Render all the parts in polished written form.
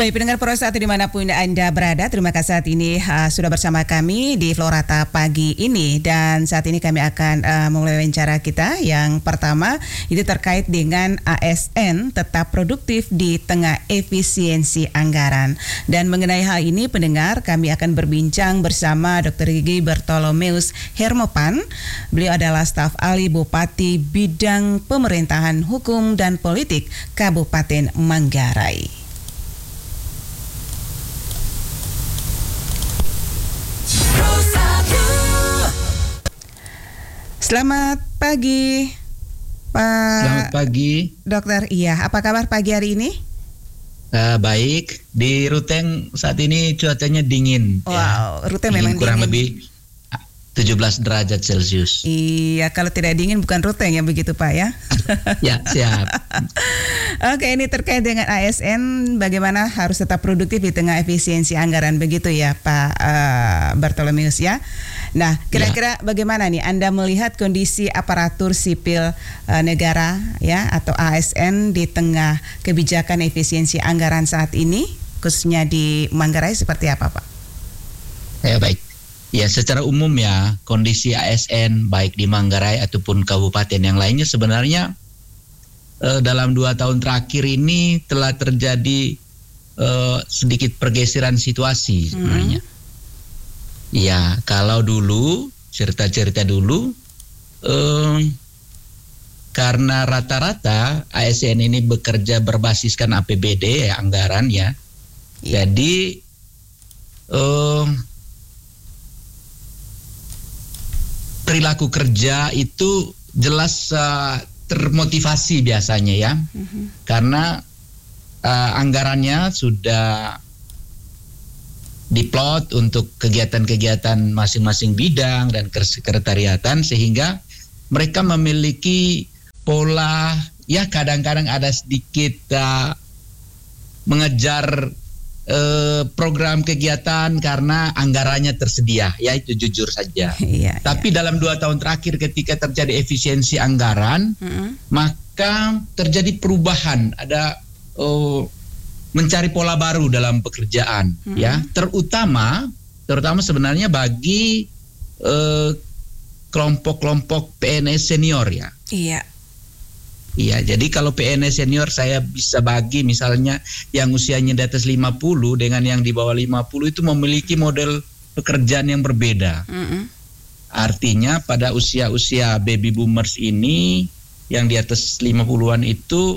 Baik, pendengar Pro saat dimanapun Anda berada, terima kasih saat ini sudah bersama kami di Florata pagi ini. Dan saat ini kami akan memulai wawancara kita. Yang pertama, itu terkait dengan ASN tetap produktif di tengah efisiensi anggaran. Dan mengenai hal ini, pendengar, kami akan berbincang bersama Dr. Gigi Bertolomeus Hermopan. Beliau adalah staf ahli Bupati Bidang Pemerintahan Hukum dan Politik Kabupaten Manggarai. Selamat pagi, Pak. Selamat pagi, Dokter. Iya, apa kabar pagi hari ini? Baik. Di Ruteng saat ini cuacanya dingin. Wow, Ruteng dingin, memang kurang dingin. lebih 17 derajat Celcius. Iya, kalau tidak dingin bukan Ruteng ya begitu Pak ya? Ya, siap. Oke, ini terkait dengan ASN, bagaimana harus tetap produktif di tengah efisiensi anggaran begitu ya Pak Bertolomeus ya? Nah, kira-kira bagaimana nih Anda melihat kondisi aparatur sipil negara ya atau ASN di tengah kebijakan efisiensi anggaran saat ini, khususnya di Manggarai seperti apa Pak? Ya, baik. Ya, secara umum ya, kondisi ASN baik di Manggarai ataupun kabupaten yang lainnya sebenarnya dalam 2 tahun terakhir ini telah terjadi sedikit pergeseran situasi sebenarnya. Ya, kalau dulu, cerita-cerita dulu, karena rata-rata ASN ini bekerja berbasiskan APBD ya, anggaran ya. Jadi perilaku kerja itu jelas termotivasi biasanya ya, karena anggarannya sudah diplot untuk kegiatan-kegiatan masing-masing bidang dan kesekretariatan, sehingga mereka memiliki pola ya kadang-kadang ada sedikit mengejar program kegiatan karena anggarannya tersedia, ya itu jujur saja. Tapi dalam 2 tahun terakhir ketika terjadi efisiensi anggaran, maka terjadi perubahan, ada mencari pola baru dalam pekerjaan, ya terutama sebenarnya bagi kelompok-kelompok PNS senior ya. Iya, jadi kalau PNS senior saya bisa bagi misalnya yang usianya di atas 50 dengan yang di bawah 50 itu memiliki model pekerjaan yang berbeda. Artinya pada usia-usia baby boomers ini yang di atas 50-an itu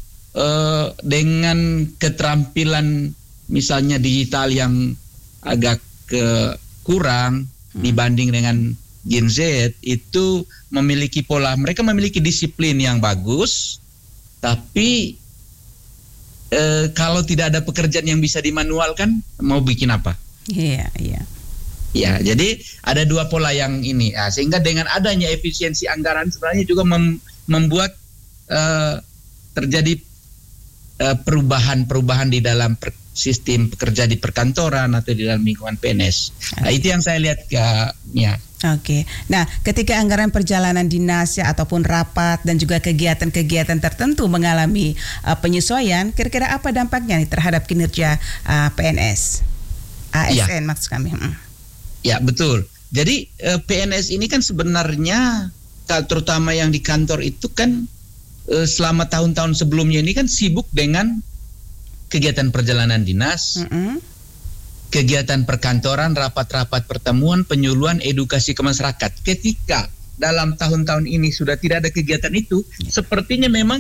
dengan keterampilan misalnya digital yang agak kurang dibanding dengan Gen Z, itu memiliki pola, mereka memiliki disiplin yang bagus, tapi kalau tidak ada pekerjaan yang bisa dimanualkan, mau bikin apa? Iya. Ya, jadi ada 2 pola yang ini, sehingga dengan adanya efisiensi anggaran sebenarnya juga membuat terjadi perubahan di dalam sistem pekerja di perkantoran atau di dalam lingkungan PNS. Nah, itu yang saya lihat ya. Oke. Nah, ketika anggaran perjalanan dinas ya ataupun rapat dan juga kegiatan-kegiatan tertentu mengalami penyesuaian, kira-kira apa dampaknya nih terhadap kinerja PNS? ASN maksud kami. Ya, betul. Jadi PNS ini kan sebenarnya terutama yang di kantor itu kan selama tahun-tahun sebelumnya ini kan sibuk dengan kegiatan perjalanan dinas, kegiatan perkantoran, rapat-rapat pertemuan, penyuluhan, edukasi ke masyarakat. Ketika dalam tahun-tahun ini sudah tidak ada kegiatan itu, sepertinya memang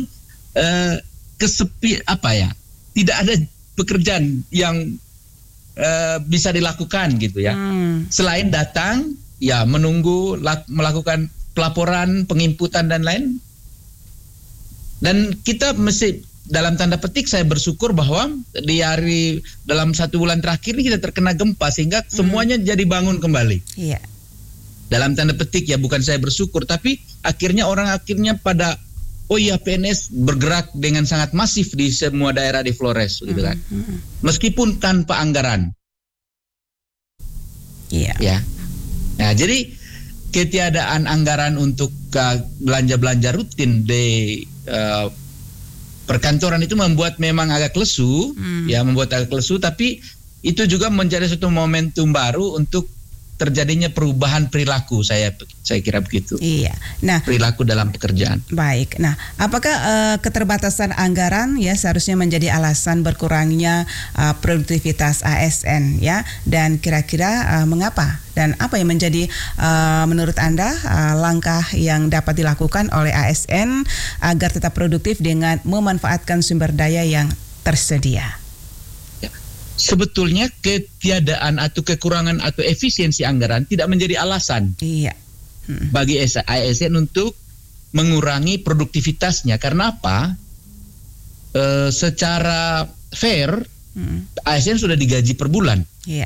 tidak ada pekerjaan yang bisa dilakukan gitu ya. Selain datang, ya menunggu, melakukan pelaporan, penginputan dan lain. Dan kita mesti dalam tanda petik saya bersyukur bahwa dalam 1 bulan terakhir ini kita terkena gempa sehingga semuanya jadi bangun kembali. Iya. Dalam tanda petik ya, bukan saya bersyukur, tapi akhirnya orang pada PNS bergerak dengan sangat masif di semua daerah di Flores gitu kan. Meskipun tanpa anggaran. Iya. Ya. Nah, jadi ketiadaan anggaran untuk belanja-belanja rutin di perkantoran itu membuat memang agak lesu, tapi itu juga menjadi suatu momentum baru untuk terjadinya perubahan perilaku, saya kira begitu. Iya. Nah, perilaku dalam pekerjaan. Baik. Nah, apakah keterbatasan anggaran ya seharusnya menjadi alasan berkurangnya produktivitas ASN ya? Dan kira-kira mengapa? Dan apa yang menjadi menurut Anda langkah yang dapat dilakukan oleh ASN agar tetap produktif dengan memanfaatkan sumber daya yang tersedia? Sebetulnya ketiadaan atau kekurangan atau efisiensi anggaran tidak menjadi alasan bagi ASN untuk mengurangi produktivitasnya. Karena apa? Secara fair, ASN sudah digaji per bulan.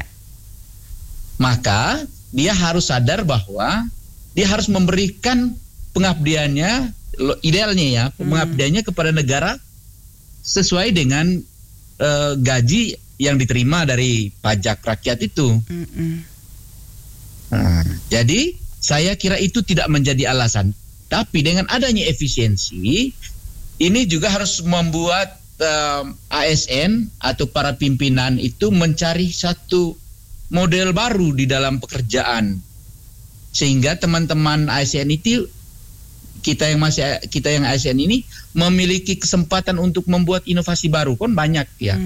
Maka dia harus sadar bahwa dia harus memberikan pengabdiannya, idealnya pengabdiannya kepada negara sesuai dengan gaji yang diterima dari pajak rakyat itu. Nah, jadi saya kira itu tidak menjadi alasan. Tapi dengan adanya efisiensi, ini juga harus membuat ASN atau para pimpinan itu mencari satu model baru di dalam pekerjaan, sehingga teman-teman ASN itu kita yang ASN ini memiliki kesempatan untuk membuat inovasi baru, kan banyak ya.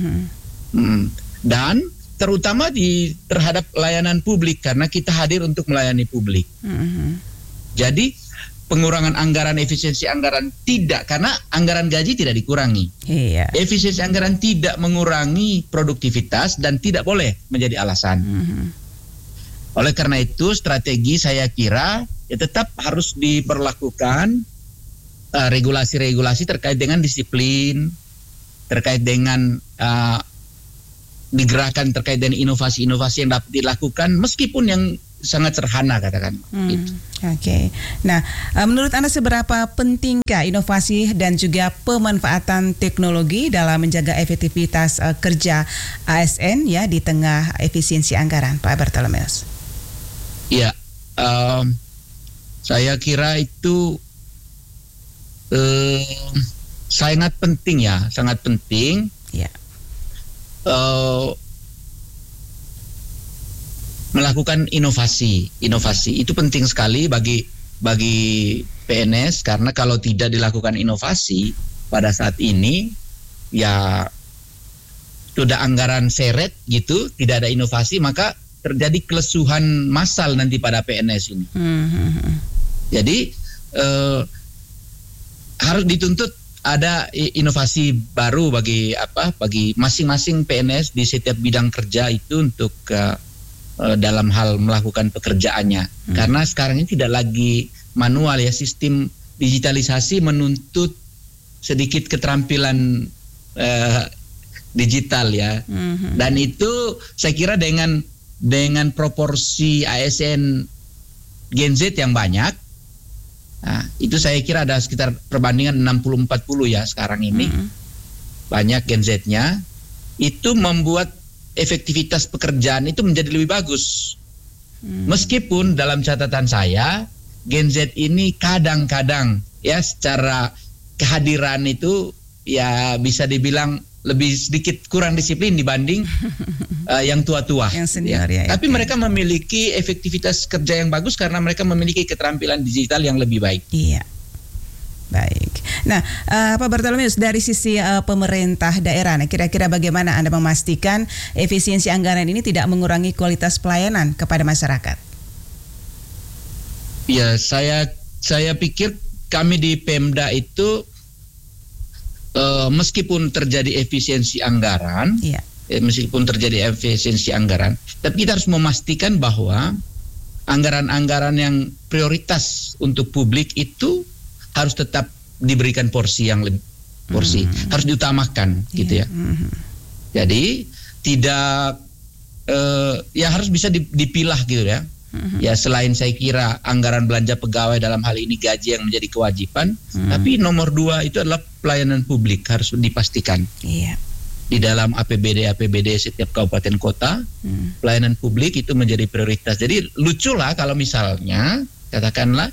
Dan terutama terhadap layanan publik, karena kita hadir untuk melayani publik. Jadi pengurangan anggaran, efisiensi anggaran tidak, karena anggaran gaji tidak dikurangi. Efisiensi anggaran tidak mengurangi produktivitas dan tidak boleh menjadi alasan. Oleh karena itu strategi saya kira ya tetap harus diberlakukan regulasi-regulasi terkait dengan disiplin, terkait dengan digerakkan terkait dengan inovasi-inovasi yang dapat dilakukan meskipun yang sangat sederhana katakan. Oke. Nah, menurut Anda seberapa pentingkah inovasi dan juga pemanfaatan teknologi dalam menjaga efektivitas kerja ASN ya di tengah efisiensi anggaran, Pak Bartolomeus? Ya, saya kira itu sangat penting ya, sangat penting. Melakukan inovasi itu penting sekali bagi PNS, karena kalau tidak dilakukan inovasi pada saat ini ya sudah anggaran seret gitu, tidak ada inovasi, maka terjadi kelesuhan massal nanti pada PNS ini. Jadi harus dituntut ada inovasi baru bagi masing-masing PNS di setiap bidang kerja itu untuk dalam hal melakukan pekerjaannya. Karena sekarang ini tidak lagi manual ya, sistem digitalisasi menuntut sedikit keterampilan digital ya. Dan itu saya kira dengan proporsi ASN Gen Z yang banyak, nah, itu saya kira ada sekitar perbandingan 60-40 ya sekarang ini. Banyak Gen Z-nya, itu membuat efektivitas pekerjaan itu menjadi lebih bagus. Meskipun dalam catatan saya, Gen Z ini kadang-kadang ya secara kehadiran itu ya bisa dibilang lebih sedikit kurang disiplin dibanding yang tua-tua. Yang senior ya. Tapi mereka memiliki efektivitas kerja yang bagus karena mereka memiliki keterampilan digital yang lebih baik. Iya. Baik. Nah, Pak Bartolomeus, dari sisi pemerintah daerah, kira-kira bagaimana Anda memastikan efisiensi anggaran ini tidak mengurangi kualitas pelayanan kepada masyarakat? Ya, saya pikir kami di Pemda itu meskipun terjadi efisiensi anggaran, tapi kita harus memastikan bahwa anggaran-anggaran yang prioritas untuk publik itu harus tetap diberikan porsi yang lebih harus diutamakan gitu ya. Jadi tidak ya harus bisa dipilah gitu ya. Ya selain saya kira anggaran belanja pegawai dalam hal ini gaji yang menjadi kewajiban, tapi nomor 2 itu adalah pelayanan publik harus dipastikan. Di dalam APBD setiap kabupaten kota, pelayanan publik itu menjadi prioritas. Jadi luculah kalau misalnya katakanlah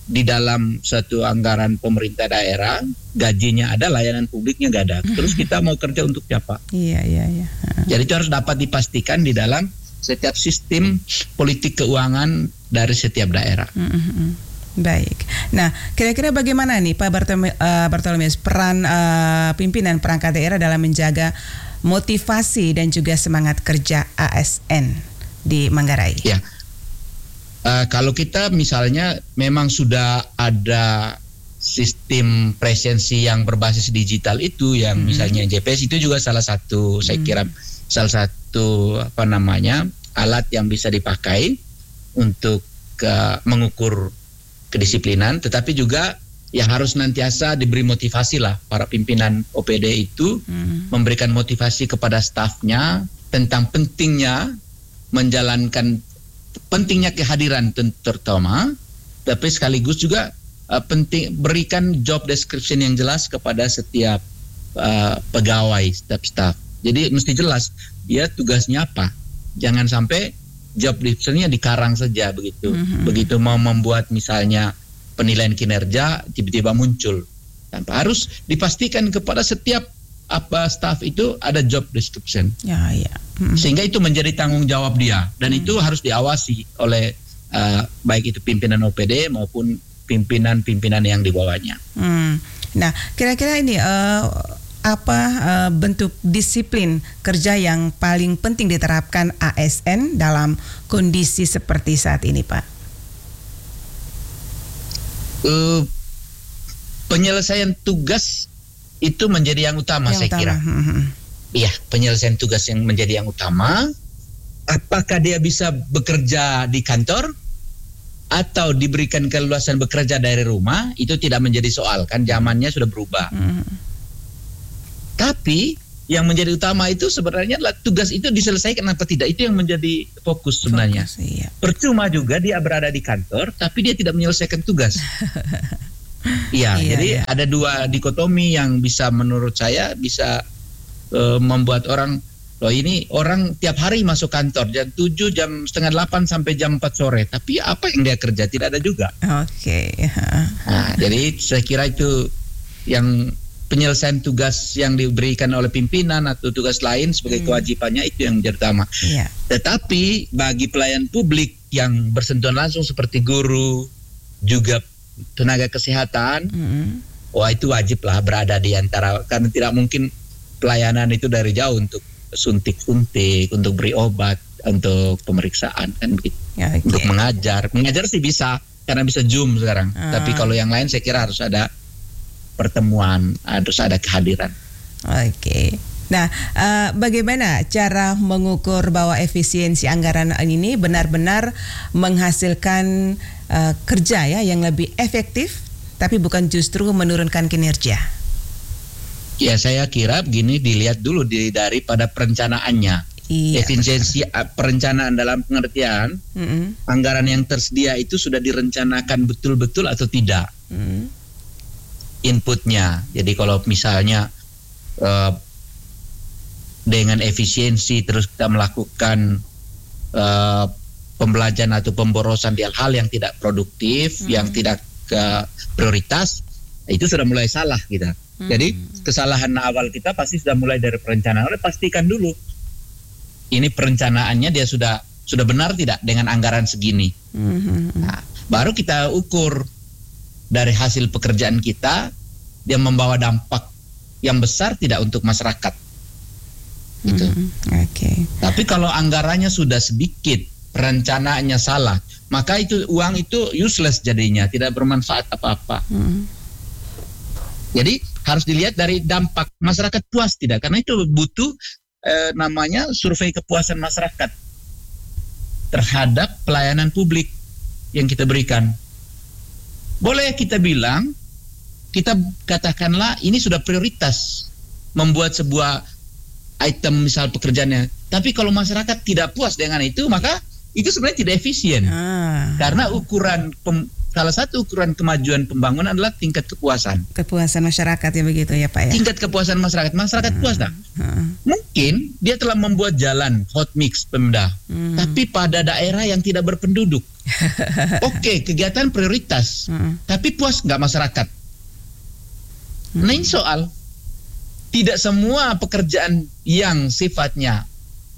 di dalam satu anggaran pemerintah daerah, gajinya ada, layanan publiknya nggak ada. Terus kita mau kerja untuk siapa? Iya. Jadi itu harus dapat dipastikan di dalam setiap sistem politik keuangan dari setiap daerah. Baik. Nah, kira-kira bagaimana nih Pak Bartolomeus peran pimpinan perangkat daerah dalam menjaga motivasi dan juga semangat kerja ASN di Manggarai? Ya. Kalau kita misalnya memang sudah ada sistem presensi yang berbasis digital itu, yang misalnya JPS itu juga salah satu, saya kira salah satu alat yang bisa dipakai untuk mengukur kedisiplinan, tetapi juga yang harus nantiasa diberi motivasi lah para pimpinan OPD itu, memberikan motivasi kepada stafnya tentang pentingnya menjalankan, pentingnya kehadiran terutama, tapi sekaligus juga penting berikan job description yang jelas kepada setiap pegawai, setiap staff. Jadi mesti jelas dia tugasnya apa. Jangan sampai job description-nya dikarang saja begitu. Begitu mau membuat misalnya penilaian kinerja tiba-tiba muncul. Tanpa harus dipastikan kepada setiap staff itu ada job description. Ya. Sehingga itu menjadi tanggung jawab dia, dan itu harus diawasi oleh baik itu pimpinan OPD maupun pimpinan-pimpinan yang di bawahnya. Nah, kira-kira ini bentuk disiplin kerja yang paling penting diterapkan ASN dalam kondisi seperti saat ini, Pak? Penyelesaian tugas itu menjadi yang utama, saya kira. Iya, penyelesaian tugas yang menjadi yang utama. Apakah dia bisa bekerja di kantor atau diberikan keleluasan bekerja dari rumah, itu tidak menjadi soal, kan zamannya sudah berubah. Tapi yang menjadi utama itu sebenarnya adalah tugas itu diselesaikan apa tidak, itu yang menjadi fokus sebenarnya. Iya. Percuma juga dia berada di kantor tapi dia tidak menyelesaikan tugas. Jadi ada dua dikotomi yang bisa, menurut saya bisa membuat orang, ini orang tiap hari masuk kantor jam 7, jam setengah 8 sampai jam 4 sore, tapi apa yang dia kerja? Tidak ada juga. Jadi saya kira itu yang penyelesaian tugas yang diberikan oleh pimpinan atau tugas lain sebagai kewajibannya, itu yang menjadi utama. Tetapi bagi pelayan publik yang bersentuhan langsung seperti guru, juga tenaga kesehatan, itu wajib lah berada di antara, karena tidak mungkin pelayanan itu dari jauh untuk suntik-suntik, untuk beri obat, untuk pemeriksaan, kan begitu. Untuk mengajar sih bisa, karena bisa Zoom sekarang. Tapi kalau yang lain saya kira harus ada pertemuan, harus ada kehadiran. Nah, bagaimana cara mengukur bahwa efisiensi anggaran ini benar-benar menghasilkan kerja yang lebih efektif, tapi bukan justru menurunkan kinerja? Ya, saya kira begini, dilihat dulu daripada perencanaannya. Efisiensi perencanaan dalam pengertian anggaran yang tersedia itu sudah direncanakan betul-betul atau tidak inputnya. Jadi kalau misalnya dengan efisiensi terus kita melakukan pembelajaran atau pemborosan di hal-hal yang tidak produktif, yang tidak prioritas, itu sudah mulai salah kita. Jadi kesalahan awal kita pasti sudah mulai dari perencanaan. Pastikan dulu ini perencanaannya dia sudah benar tidak dengan anggaran segini. Nah, baru kita ukur dari hasil pekerjaan kita, dia membawa dampak yang besar tidak untuk masyarakat. Gitu. Tapi kalau anggarannya sudah sedikit, perencanaannya salah, maka itu uang itu useless jadinya, tidak bermanfaat apa-apa. Jadi harus dilihat dari dampak, masyarakat puas tidak, karena itu butuh namanya survei kepuasan masyarakat terhadap pelayanan publik yang kita berikan. Boleh kita bilang, kita katakanlah ini sudah prioritas membuat sebuah item misal pekerjaannya, tapi kalau masyarakat tidak puas dengan itu, maka itu sebenarnya tidak efisien. Karena ukuran salah satu ukuran kemajuan pembangunan adalah tingkat kepuasan. Kepuasan masyarakat ya begitu ya Pak ya. Tingkat kepuasan masyarakat puas tak? Mungkin dia telah membuat jalan hot mix Pemda, tapi pada daerah yang tidak berpenduduk. Oke, kegiatan prioritas, tapi puas nggak masyarakat? Nah ini soal. Tidak semua pekerjaan yang sifatnya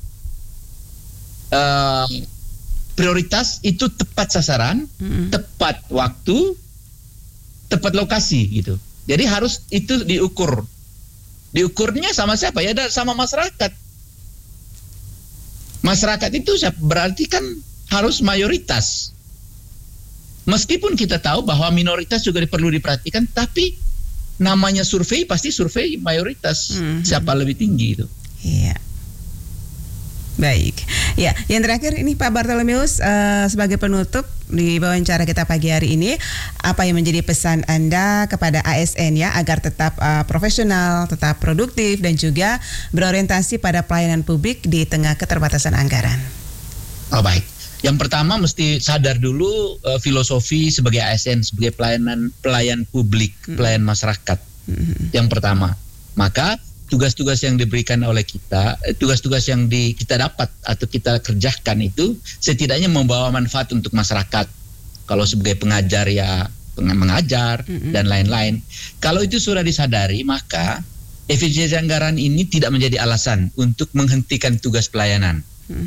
prioritas itu tepat sasaran, tepat waktu, tepat lokasi gitu. Jadi harus itu diukur. Diukurnya sama siapa? Ya sama masyarakat. Masyarakat itu berarti kan harus mayoritas. Meskipun kita tahu bahwa minoritas juga perlu diperhatikan, tapi namanya survei pasti survei mayoritas. Siapa lebih tinggi itu. Iya. Baik, ya. Yang terakhir ini Pak Bartolomeus, sebagai penutup di wawancara kita pagi hari ini, apa yang menjadi pesan Anda kepada ASN ya agar tetap profesional, tetap produktif dan juga berorientasi pada pelayanan publik di tengah keterbatasan anggaran? Oh baik, yang pertama mesti sadar dulu filosofi sebagai ASN, sebagai pelayan publik, pelayan masyarakat. Yang pertama, maka tugas-tugas yang diberikan oleh kita, tugas-tugas yang kita dapat atau kita kerjakan itu setidaknya membawa manfaat untuk masyarakat. Kalau sebagai pengajar ya mengajar dan lain-lain. Kalau itu sudah disadari, maka efisiensi anggaran ini tidak menjadi alasan untuk menghentikan tugas pelayanan.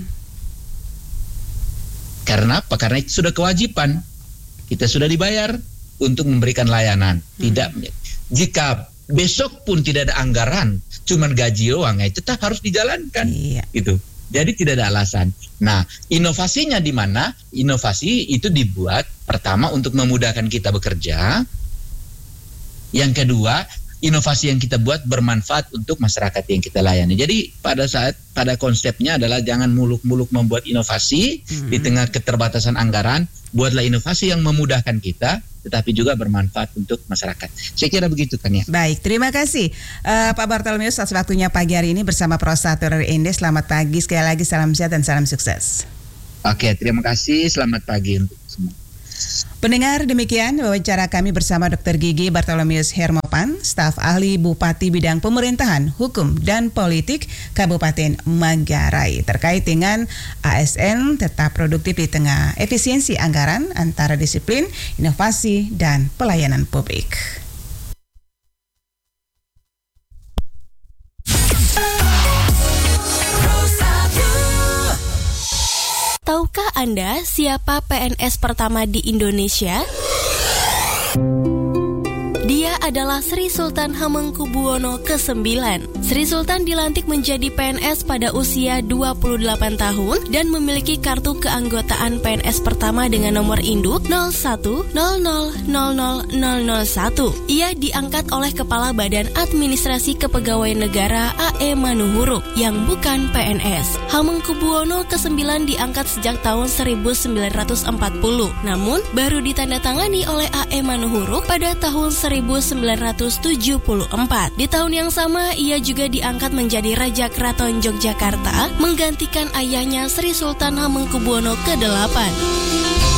Karena apa? Karena itu sudah kewajiban. Kita sudah dibayar untuk memberikan layanan. Jika besok pun tidak ada anggaran, cuman gaji doang, itu tetap harus dijalankan. Gitu. Jadi tidak ada alasan. Nah, inovasinya di mana? Inovasi itu dibuat pertama untuk memudahkan kita bekerja. Yang kedua, inovasi yang kita buat bermanfaat untuk masyarakat yang kita layani. Jadi pada konsepnya adalah jangan muluk-muluk membuat inovasi di tengah keterbatasan anggaran. Buatlah inovasi yang memudahkan kita, tetapi juga bermanfaat untuk masyarakat. Saya kira begitu kan ya. Baik, terima kasih Pak Bartolomeus atas waktunya pagi hari ini bersama Prostator RND. Selamat pagi, sekali lagi salam sehat dan salam sukses. Oke, terima kasih. Selamat pagi untuk semua. Pendengar, demikian wawancara kami bersama Dr. Gigi Bartolomeus Hermopan, staf ahli Bupati Bidang Pemerintahan, Hukum, dan Politik Kabupaten Manggarai terkait dengan ASN tetap produktif di tengah efisiensi anggaran antara disiplin, inovasi, dan pelayanan publik. Tahukah Anda siapa PNS pertama di Indonesia? Dia adalah Sri Sultan Hamengkubuwono ke-9. Sri Sultan dilantik menjadi PNS pada usia 28 tahun dan memiliki kartu keanggotaan PNS pertama dengan nomor induk 01000001. Ia diangkat oleh Kepala Badan Administrasi Kepegawaian Negara A.E. Manuhuruk yang bukan PNS. Hamengkubuwono ke-9 diangkat sejak tahun 1940, namun baru ditandatangani oleh A.E. Manuhuruk pada tahun 1974. Di tahun yang sama, ia juga diangkat menjadi Raja Keraton Yogyakarta, menggantikan ayahnya Sri Sultan Hamengkubuwono ke-8.